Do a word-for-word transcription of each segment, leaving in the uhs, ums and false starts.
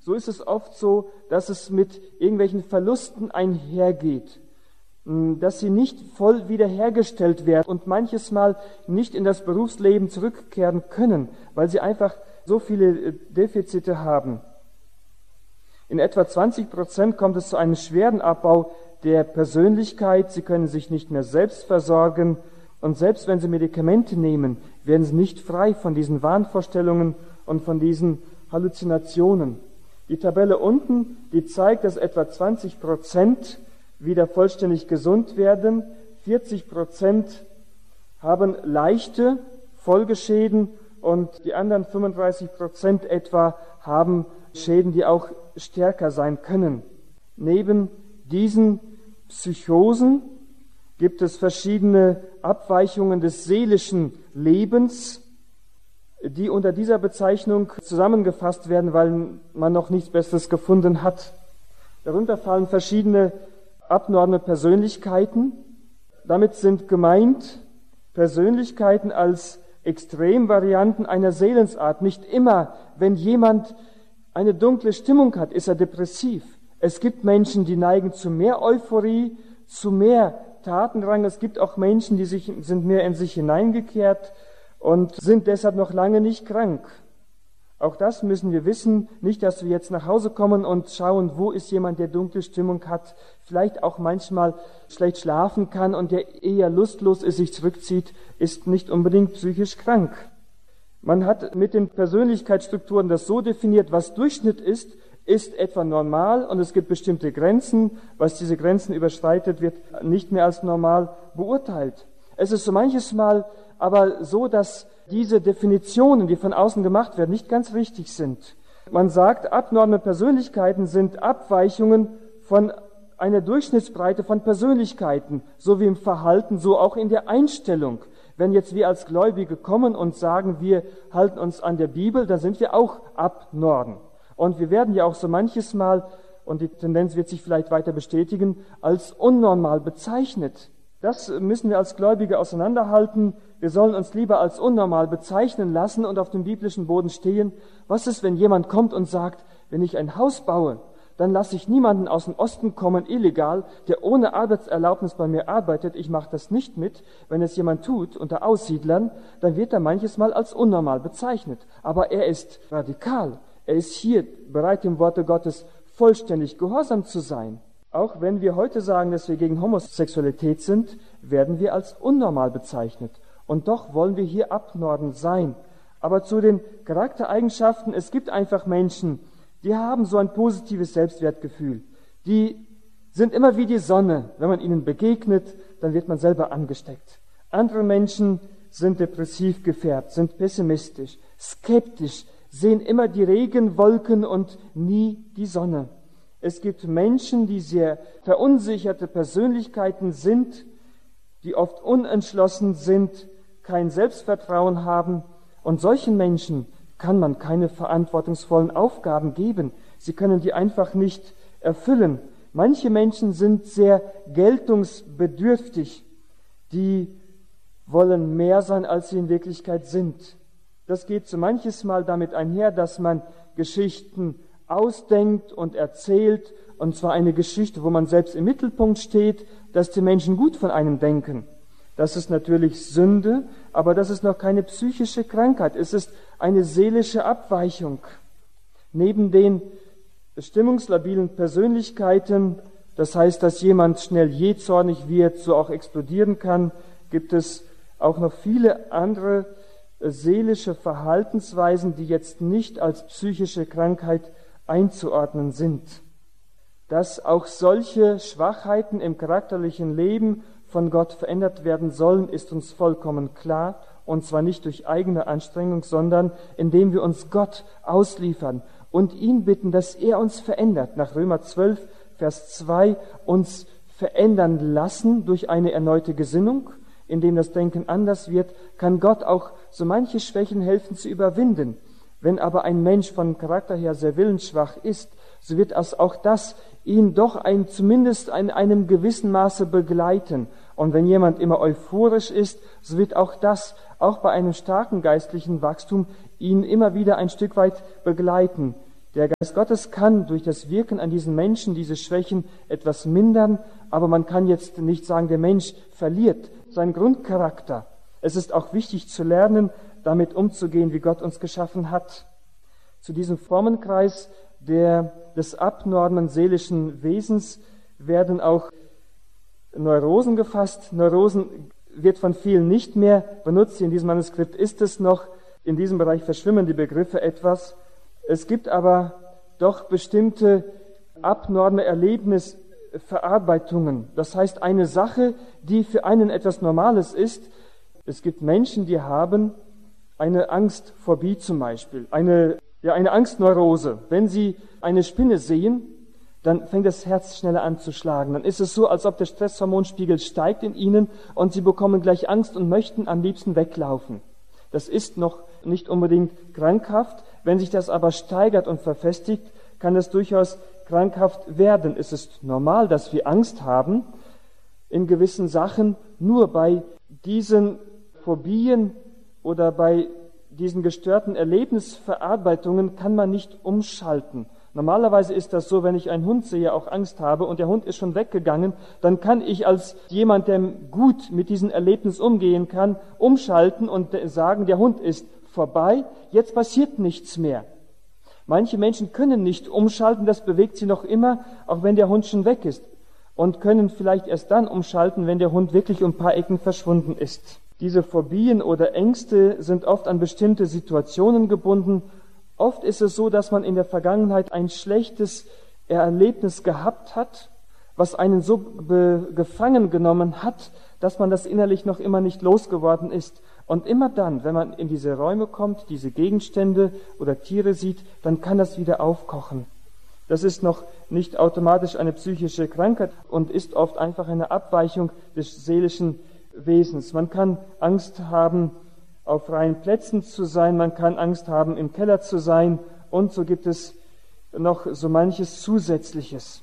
so ist es oft so, dass es mit irgendwelchen Verlusten einhergeht, dass sie nicht voll wiederhergestellt werden und manches Mal nicht in das Berufsleben zurückkehren können, weil sie einfach so viele Defizite haben. In etwa zwanzig Prozent kommt es zu einem schweren Abbau der Persönlichkeit. Sie können sich nicht mehr selbst versorgen und selbst wenn sie Medikamente nehmen, werden sie nicht frei von diesen Wahnvorstellungen und von diesen Halluzinationen. Die Tabelle unten, die zeigt, dass etwa zwanzig Prozent wieder vollständig gesund werden. vierzig Prozent haben leichte Folgeschäden und die anderen fünfunddreißig Prozent etwa haben Schäden, die auch stärker sein können. Neben diesen Psychosen gibt es verschiedene Abweichungen des seelischen Lebens, die unter dieser Bezeichnung zusammengefasst werden, weil man noch nichts Besseres gefunden hat. Darunter fallen verschiedene abnorme Persönlichkeiten. Damit sind gemeint Persönlichkeiten als Extremvarianten einer Seelensart. Nicht immer, wenn jemand eine dunkle Stimmung hat, ist er depressiv. Es gibt Menschen, die neigen zu mehr Euphorie, zu mehr Tatendrang. Es gibt auch Menschen, die sich, sind mehr in sich hineingekehrt und sind deshalb noch lange nicht krank. Auch das müssen wir wissen. Nicht, dass wir jetzt nach Hause kommen und schauen, wo ist jemand, der dunkle Stimmung hat, vielleicht auch manchmal schlecht schlafen kann und der eher lustlos ist, sich zurückzieht, ist nicht unbedingt psychisch krank. Man hat mit den Persönlichkeitsstrukturen das so definiert, was Durchschnitt ist, ist etwa normal und es gibt bestimmte Grenzen. Was diese Grenzen überschreitet, wird nicht mehr als normal beurteilt. Es ist so manches Mal aber so, dass diese Definitionen, die von außen gemacht werden, nicht ganz richtig sind. Man sagt, abnorme Persönlichkeiten sind Abweichungen von einer Durchschnittsbreite von Persönlichkeiten, so wie im Verhalten, so auch in der Einstellung. Wenn jetzt wir als Gläubige kommen und sagen, wir halten uns an der Bibel, dann sind wir auch abnorm. Und wir werden ja auch so manches Mal, und die Tendenz wird sich vielleicht weiter bestätigen, als unnormal bezeichnet. Das müssen wir als Gläubige auseinanderhalten. Wir sollen uns lieber als unnormal bezeichnen lassen und auf dem biblischen Boden stehen. Was ist, wenn jemand kommt und sagt, wenn ich ein Haus baue, dann lasse ich niemanden aus dem Osten kommen, illegal, der ohne Arbeitserlaubnis bei mir arbeitet. Ich mache das nicht mit. Wenn es jemand tut, unter Aussiedlern, dann wird er manches Mal als unnormal bezeichnet. Aber er ist radikal. Er ist hier bereit, dem Worte Gottes vollständig gehorsam zu sein. Auch wenn wir heute sagen, dass wir gegen Homosexualität sind, werden wir als unnormal bezeichnet. Und doch wollen wir hier abnorm sein. Aber zu den Charaktereigenschaften, es gibt einfach Menschen, die haben so ein positives Selbstwertgefühl. Die sind immer wie die Sonne. Wenn man ihnen begegnet, dann wird man selber angesteckt. Andere Menschen sind depressiv gefärbt, sind pessimistisch, skeptisch, sehen immer die Regenwolken und nie die Sonne. Es gibt Menschen, die sehr verunsicherte Persönlichkeiten sind, die oft unentschlossen sind, kein Selbstvertrauen haben. Und solchen Menschen kann man keine verantwortungsvollen Aufgaben geben. Sie können die einfach nicht erfüllen. Manche Menschen sind sehr geltungsbedürftig. Die wollen mehr sein, als sie in Wirklichkeit sind. Das geht so manches Mal damit einher, dass man Geschichten ausdenkt und erzählt, und zwar eine Geschichte, wo man selbst im Mittelpunkt steht, dass die Menschen gut von einem denken. Das ist natürlich Sünde, aber das ist noch keine psychische Krankheit. Es ist eine seelische Abweichung. Neben den stimmungslabilen Persönlichkeiten, das heißt, dass jemand schnell jähzornig wird, so auch explodieren kann, gibt es auch noch viele andere seelische Verhaltensweisen, die jetzt nicht als psychische Krankheit einzuordnen sind. Dass auch solche Schwachheiten im charakterlichen Leben von Gott verändert werden sollen, ist uns vollkommen klar, und zwar nicht durch eigene Anstrengung, sondern indem wir uns Gott ausliefern und ihn bitten, dass er uns verändert. Nach Römer zwölf, Vers zwei, uns verändern lassen durch eine erneute Gesinnung, indem das Denken anders wird, kann Gott auch so manche Schwächen helfen zu überwinden. Wenn aber ein Mensch von Charakter her sehr willensschwach ist, so wird auch das ihn doch ein, zumindest in einem gewissen Maße begleiten. Und wenn jemand immer euphorisch ist, so wird auch das, auch bei einem starken geistlichen Wachstum, ihn immer wieder ein Stück weit begleiten. Der Geist Gottes kann durch das Wirken an diesen Menschen diese Schwächen etwas mindern, aber man kann jetzt nicht sagen, der Mensch verliert seinen Grundcharakter. Es ist auch wichtig zu lernen, damit umzugehen, wie Gott uns geschaffen hat. Zu diesem Formenkreis der, des abnormen seelischen Wesens werden auch Neurosen gefasst. Neurosen wird von vielen nicht mehr benutzt. In diesem Manuskript ist es noch. In diesem Bereich verschwimmen die Begriffe etwas. Es gibt aber doch bestimmte abnorme Erlebnisverarbeitungen. Das heißt, eine Sache, die für einen etwas Normales ist. Es gibt Menschen, die haben eine Angstphobie zum Beispiel, eine, ja, eine Angstneurose. Wenn sie eine Spinne sehen, dann fängt das Herz schneller an zu schlagen. Dann ist es so, als ob der Stresshormonspiegel steigt in ihnen und sie bekommen gleich Angst und möchten am liebsten weglaufen. Das ist noch nicht unbedingt krankhaft. Wenn sich das aber steigert und verfestigt, kann das durchaus krankhaft werden. Es ist normal, dass wir Angst haben in gewissen Sachen. Nur bei diesen Phobien oder bei diesen gestörten Erlebnisverarbeitungen kann man nicht umschalten. Normalerweise ist das so, wenn ich einen Hund sehe, auch Angst habe und der Hund ist schon weggegangen, dann kann ich als jemand, der gut mit diesem Erlebnis umgehen kann, umschalten und sagen, der Hund ist vorbei, jetzt passiert nichts mehr. Manche Menschen können nicht umschalten, das bewegt sie noch immer, auch wenn der Hund schon weg ist, und können vielleicht erst dann umschalten, wenn der Hund wirklich um ein paar Ecken verschwunden ist. Diese Phobien oder Ängste sind oft an bestimmte Situationen gebunden. Oft ist es so, dass man in der Vergangenheit ein schlechtes Erlebnis gehabt hat, was einen so gefangen genommen hat, dass man das innerlich noch immer nicht losgeworden ist. Und immer dann, wenn man in diese Räume kommt, diese Gegenstände oder Tiere sieht, dann kann das wieder aufkochen. Das ist noch nicht automatisch eine psychische Krankheit und ist oft einfach eine Abweichung des seelischen Wesens. Man kann Angst haben, auf freien Plätzen zu sein, man kann Angst haben, im Keller zu sein, und so gibt es noch so manches Zusätzliches.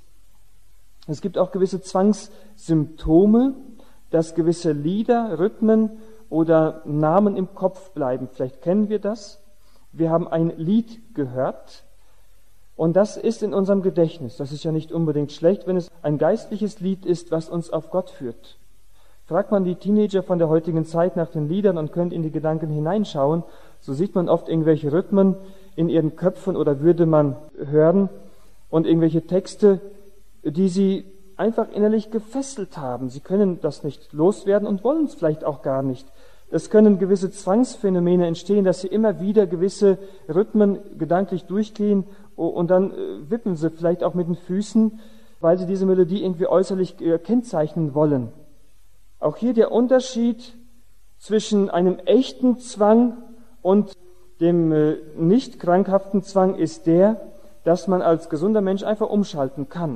Es gibt auch gewisse Zwangssymptome, dass gewisse Lieder, Rhythmen oder Namen im Kopf bleiben. Vielleicht kennen wir das. Wir haben ein Lied gehört und das ist in unserem Gedächtnis. Das ist ja nicht unbedingt schlecht, wenn es ein geistliches Lied ist, was uns auf Gott führt. Fragt man die Teenager von der heutigen Zeit nach den Liedern und könnt in die Gedanken hineinschauen, so sieht man oft irgendwelche Rhythmen in ihren Köpfen oder würde man hören und irgendwelche Texte, die sie einfach innerlich gefesselt haben. Sie können das nicht loswerden und wollen es vielleicht auch gar nicht. Es können gewisse Zwangsphänomene entstehen, dass sie immer wieder gewisse Rhythmen gedanklich durchgehen und dann wippen sie vielleicht auch mit den Füßen, weil sie diese Melodie irgendwie äußerlich kennzeichnen wollen. Auch hier der Unterschied zwischen einem echten Zwang und dem äh, nicht krankhaften Zwang ist der, dass man als gesunder Mensch einfach umschalten kann.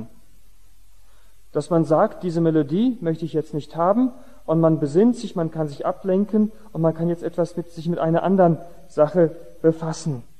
Dass man sagt, diese Melodie möchte ich jetzt nicht haben, und man besinnt sich, man kann sich ablenken und man kann jetzt etwas mit sich mit einer anderen Sache befassen.